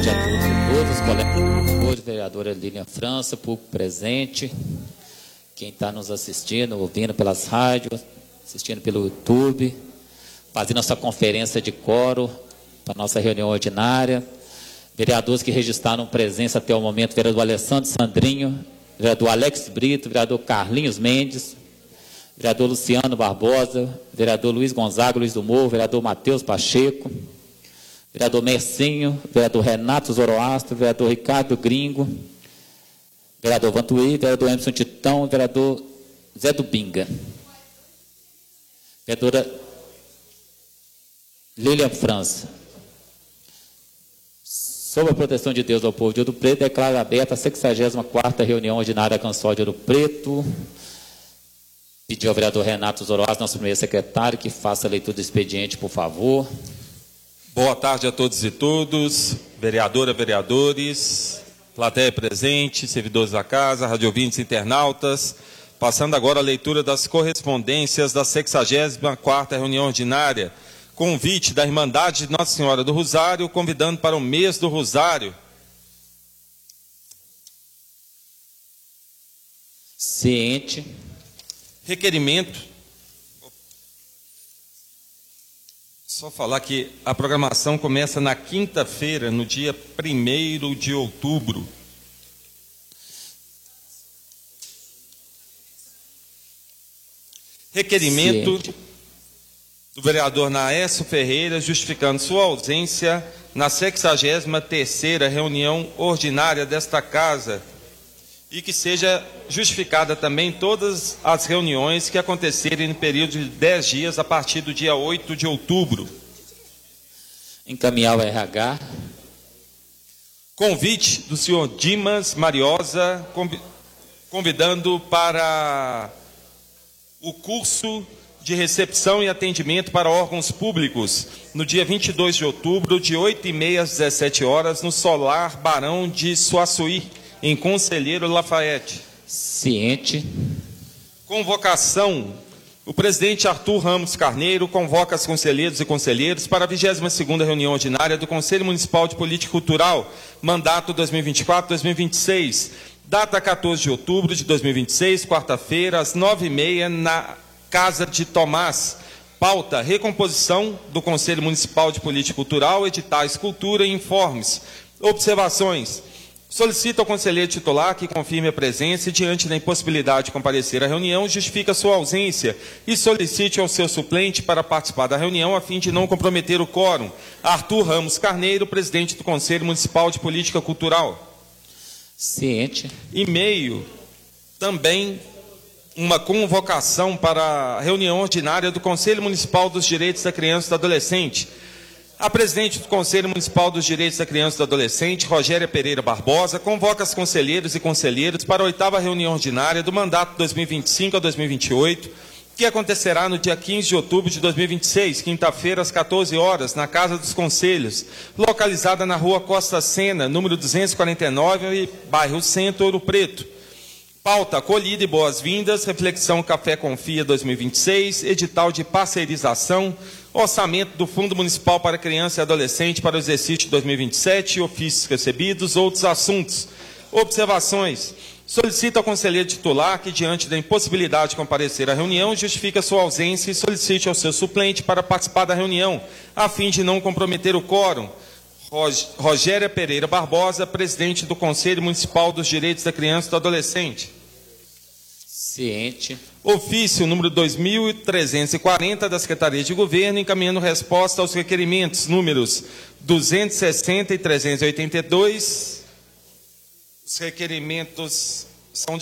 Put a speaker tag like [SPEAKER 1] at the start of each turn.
[SPEAKER 1] A todos os colegas, vereadora Lilian França, público presente, quem está nos assistindo, ouvindo pelas rádios, assistindo pelo YouTube, fazendo essa conferência de coro para a nossa reunião ordinária, vereadores que registraram presença até o momento, vereador Alessandro Sandrinho, vereador Alex Brito, vereador Carlinhos Mendes, vereador Luciano Barbosa, vereador Luiz Gonzaga, Luiz do Morro, vereador Matheus Pacheco, vereador Mercinho, vereador Renato Zoroastro, vereador Ricardo Gringo, vereador Vantuí, vereador Emerson Titão, vereador Zé do Binga, vereadora Lilian França. Sob a proteção de Deus ao povo de Ouro Preto, declaro aberta a 64ª reunião ordinária Cansol de Ouro Preto. Pedi ao vereador Renato Zoroastro, nosso primeiro secretário, que faça a leitura do expediente, por favor.
[SPEAKER 2] Boa tarde a todos e todas, vereadora, vereadores, plateia presente, servidores da casa, radiovintes, internautas. Passando agora a leitura das correspondências da 64ª reunião ordinária. Convite da Irmandade de Nossa Senhora do Rosário, convidando para o mês do Rosário.
[SPEAKER 1] Ciente.
[SPEAKER 2] Requerimento. Só falar que a programação começa na quinta-feira, no dia 1º de outubro. Requerimento do vereador Naécio Ferreira, justificando sua ausência na 63ª reunião ordinária desta casa e que seja justificada também todas as reuniões que acontecerem no período de 10 dias a partir do dia 8 de outubro.
[SPEAKER 1] Encaminhar o RH.
[SPEAKER 2] Convite do senhor Dimas Mariosa, convidando para o curso de recepção e atendimento para órgãos públicos, no dia 22 de outubro, de 8h30 às 17 horas, no Solar Barão de Suaçuí, em Conselheiro Lafayette.
[SPEAKER 1] Ciente.
[SPEAKER 2] Convocação. O presidente Arthur Ramos Carneiro convoca os conselheiros e conselheiros para a 22ª reunião ordinária do Conselho Municipal de Política Cultural, mandato 2024-2026, data 14 de outubro de 2026, quarta-feira, às 9h30, na Casa de Tomás. Pauta: recomposição do Conselho Municipal de Política Cultural, editais, cultura e informes. Observações. Solicita ao conselheiro titular que confirme a presença e, diante da impossibilidade de comparecer à reunião, justifica sua ausência e solicite ao seu suplente para participar da reunião a fim de não comprometer o quórum. Arthur Ramos Carneiro, presidente do Conselho Municipal de Política Cultural.
[SPEAKER 1] Ciente.
[SPEAKER 2] E-mail. Também uma convocação para a reunião ordinária do Conselho Municipal dos Direitos da Criança e do Adolescente. A presidente do Conselho Municipal dos Direitos da Criança e do Adolescente, Rogéria Pereira Barbosa, convoca os conselheiros e conselheiros para a 8ª reunião ordinária do mandato 2025 a 2028, que acontecerá no dia 15 de outubro de 2026, quinta-feira, às 14 horas, na Casa dos Conselhos, localizada na Rua Costa Sena, número 249, bairro Centro, Ouro Preto. Pauta: acolhida e boas-vindas, reflexão Café Confia 2026, edital de parceirização, orçamento do Fundo Municipal para Criança e Adolescente para o exercício 2027, ofícios recebidos, outros assuntos. Observações. Solicita ao conselheiro titular que, diante da impossibilidade de comparecer à reunião, justifique a sua ausência e solicite ao seu suplente para participar da reunião, a fim de não comprometer o quórum. Rogéria Pereira Barbosa, presidente do Conselho Municipal dos Direitos da Criança e do Adolescente.
[SPEAKER 1] Ciente.
[SPEAKER 2] Ofício número 2340 da Secretaria de Governo, encaminhando resposta aos requerimentos números 260 e 382. Os requerimentos são